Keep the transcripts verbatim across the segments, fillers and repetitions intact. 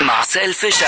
Marcel Fischer.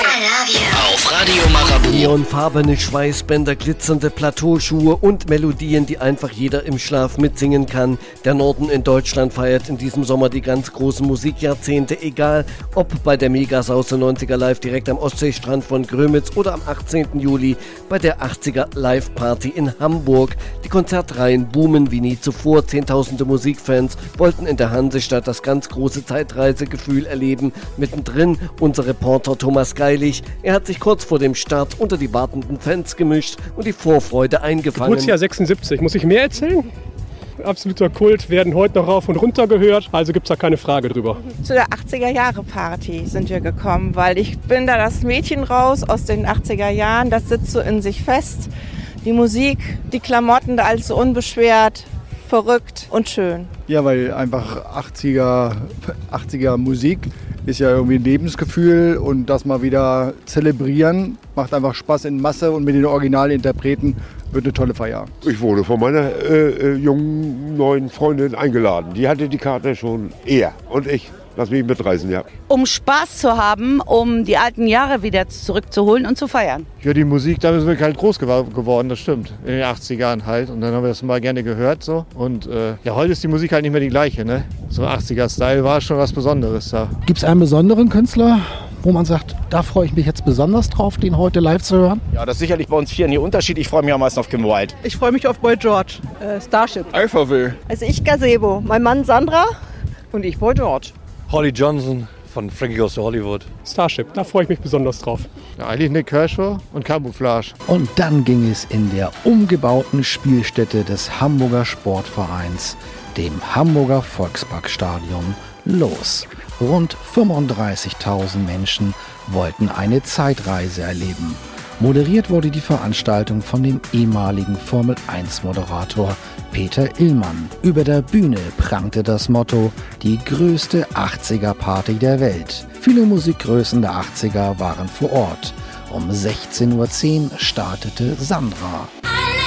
Auf Radio Marabout. Neonfarbene Schweißbänder, glitzernde Plateauschuhe und Melodien, die einfach jeder im Schlaf mitsingen kann. Der Norden in Deutschland feiert in diesem Sommer die ganz großen Musikjahrzehnte, egal ob bei der Megasause neunziger Live direkt am Ostseestrand von Grömitz oder am achtzehnten Juli bei der achtziger Live Party in Hamburg. Die Konzertreihen boomen wie nie zuvor. Zehntausende Musikfans wollten in der Hansestadt das ganz große Zeitreisegefühl erleben. Mittendrin unser Reporter Thomas Geilig. Er hat sich kurz vor dem Start unter die wartenden Fans gemischt und die Vorfreude eingefangen. Geburtsjahr sechsundsiebzig. Muss ich mehr erzählen? Absoluter Kult, werden heute noch rauf und runter gehört, also gibt es da keine Frage drüber. Zu der achtziger-Jahre-Party sind wir gekommen, weil ich bin da das Mädchen raus aus den achtziger Jahren, das sitzt so in sich fest. Die Musik, die Klamotten, da alles so unbeschwert, verrückt und schön. Ja, weil einfach achtziger, achtziger Musik ist ja irgendwie ein Lebensgefühl und das mal wieder zelebrieren, macht einfach Spaß in Masse und mit den Originalinterpreten wird eine tolle Feier. Ich wurde von meiner äh, jungen neuen Freundin eingeladen. Die hatte die Karte schon eher und ich. Lass mich mitreisen, ja. Um Spaß zu haben, um die alten Jahre wieder zurückzuholen und zu feiern. Ja, die Musik, da sind wir halt groß geworden, das stimmt. In den achtzigern halt. Und dann haben wir das mal gerne gehört so. Und äh, ja, heute ist die Musik halt nicht mehr die gleiche, ne? So achtziger-Style war schon was Besonderes da. Gibt es einen besonderen Künstler, wo man sagt, da freue ich mich jetzt besonders drauf, den heute live zu hören? Ja, das ist sicherlich bei uns Vieren hier Unterschied. Ich freue mich am meisten auf Kim Wilde. Ich freue mich auf Boy George. Äh, Starship. Alpha Will. Also ich Gazebo, mein Mann Sandra und ich Boy George. Holly Johnson von Frankie Goes to Hollywood. Starship, da freue ich mich besonders drauf. Ja, eigentlich Nick Kershaw und Camouflage. Und dann ging es in der umgebauten Spielstätte des Hamburger Sportvereins, dem Hamburger Volksparkstadion, los. Rund fünfunddreißigtausend Menschen wollten eine Zeitreise erleben. Moderiert wurde die Veranstaltung von dem ehemaligen Formel eins Moderator Peter Illmann. Über der Bühne prangte das Motto: die größte achtziger-Party der Welt. Viele Musikgrößen der achtziger waren vor Ort. Um sechzehn Uhr zehn startete Sandra.